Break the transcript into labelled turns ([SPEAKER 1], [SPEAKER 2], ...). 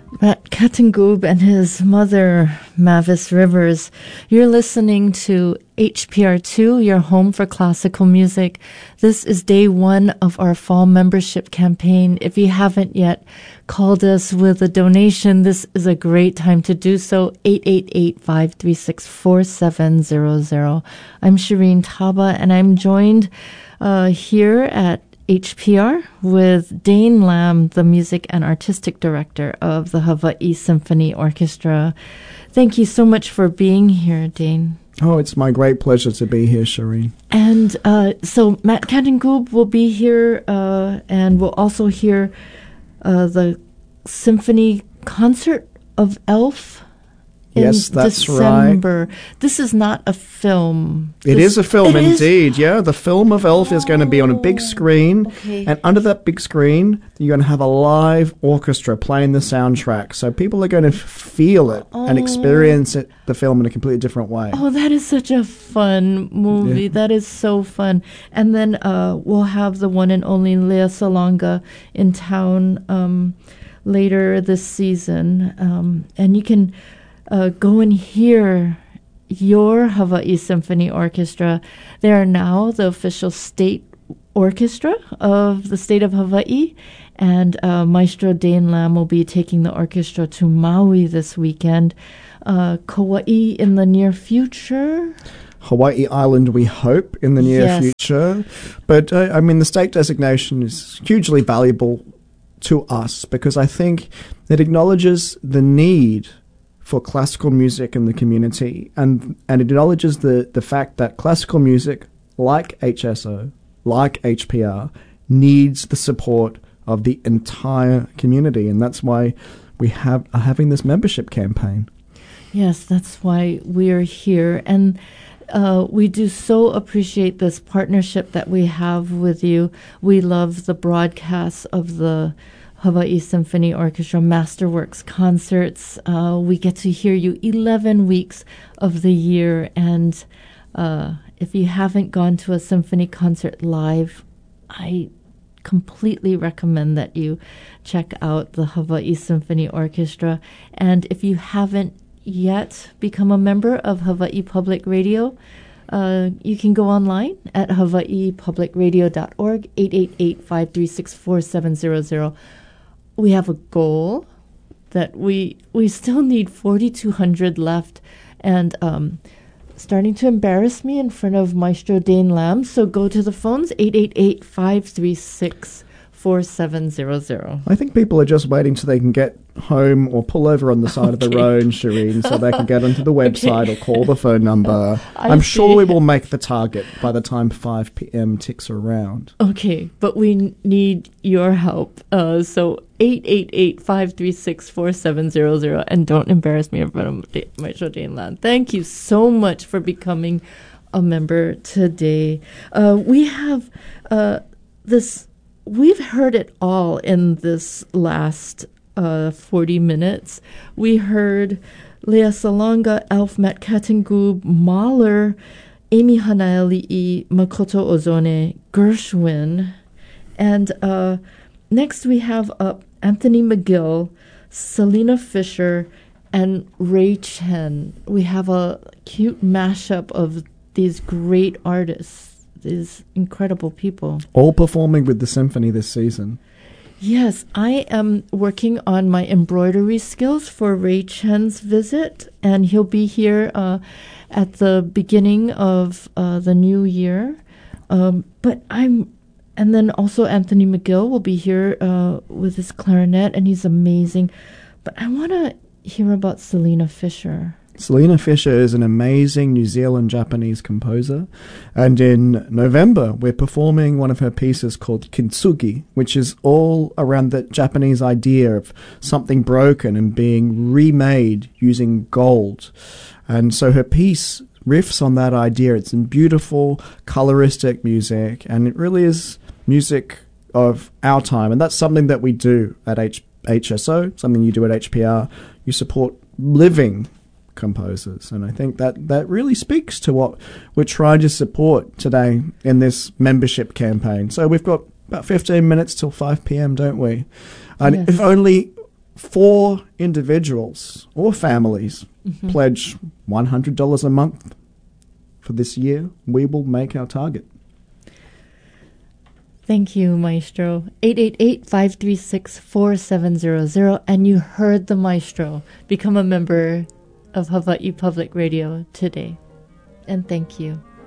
[SPEAKER 1] Matt Kattengub and his mother, Mavis Rivers. You're listening to HPR2, your home for classical music. This is day one of our fall membership campaign. If you haven't yet called us with a donation, this is a great time to do so. 888-536-4700. I'm Shireen Taba, and I'm joined here at HPR with Dane Lamb, the music and artistic director of the Hawaii Symphony Orchestra. Thank you so much for being here, Dane.
[SPEAKER 2] Oh, it's my great pleasure to be here, Shireen.
[SPEAKER 1] And so Matt Kattengub will be here, and we'll also hear the symphony concert of Elf.
[SPEAKER 2] Yes, that's
[SPEAKER 1] December.
[SPEAKER 2] right.
[SPEAKER 1] This is not a film.
[SPEAKER 2] It is a film, indeed. Yeah, the film of Elf is going to be on a big screen.
[SPEAKER 1] Okay.
[SPEAKER 2] And under that big screen, you're going to have a live orchestra playing the soundtrack. So people are going to feel it and experience the film in a completely different way.
[SPEAKER 1] Oh, that is such a fun movie.
[SPEAKER 2] Yeah.
[SPEAKER 1] That is so fun. And then we'll have the one and only Lea Salonga in town later this season. And you can go and hear your Hawaii Symphony Orchestra. They are now the official state orchestra of the state of Hawaii, and Maestro Dane Lamb will be taking the orchestra to Maui this weekend. Kauai in the near future.
[SPEAKER 2] Hawaii Island, we hope, in the near future. But, I mean, the state designation is hugely valuable to us because I think it acknowledges the need for classical music in the community, and it acknowledges the fact that classical music, like HSO, like HPR, needs the support of the entire community, and that's why we are having this membership campaign.
[SPEAKER 1] Yes, that's why we're here, and we do so appreciate this partnership that we have with you. We love the broadcasts of the Hawaii Symphony Orchestra Masterworks concerts. We get to hear you 11 weeks of the year. And if you haven't gone to a symphony concert live, I completely recommend that you check out the Hawaii Symphony Orchestra. And if you haven't yet become a member of Hawaii Public Radio, you can go online at hawaiipublicradio.org, 888-536-4700. We have a goal that we still need 4,200 left, and starting to embarrass me in front of Maestro Dane Lamb. So go to the phones, 888-536-4700.
[SPEAKER 2] I think people are just waiting till they can get home or pull over on the side of the road, Shireen, so they can get onto the website or call the phone number. I'm sure we will make the target by the time 5 p.m. ticks around.
[SPEAKER 1] Okay, but we need your help. So 888-536-4700, and don't embarrass me in front of Maestro Dane Lamb. Thank you so much for becoming a member today. We have we've heard it all in this last 40 minutes. We heard Lea Salonga, Elf, Matt Kattengub, Mahler, Amy Hanaeli'i, Makoto Ozone, Gershwin, and next we have Anthony McGill, Selena Fisher, and Ray Chen. We have a cute mashup of these great artists, these incredible people.
[SPEAKER 2] All performing with the symphony this season.
[SPEAKER 1] Yes, I am working on my embroidery skills for Ray Chen's visit, and he'll be here at the beginning of the new year. And then also Anthony McGill will be here with his clarinet, and he's amazing. But I want to hear about Selena Fisher.
[SPEAKER 2] Selena Fisher is an amazing New Zealand-Japanese composer, and in November we're performing one of her pieces called Kintsugi, which is all around the Japanese idea of something broken and being remade using gold. And so her piece riffs on that idea. It's in beautiful, coloristic music, and it really is music of our time, and that's something that we do at HSO, something you do at HPR. You support living composers, and I think that really speaks to what we're trying to support today in this membership campaign. So we've got about 15 minutes till 5 p.m., don't we? And
[SPEAKER 1] yes.
[SPEAKER 2] if only 4 individuals or families pledge $100 a month for this year, we will make our target.
[SPEAKER 1] Thank you, Maestro. 888-536-4700. And you heard the Maestro. Become a member of Hawaii Public Radio today. And thank you.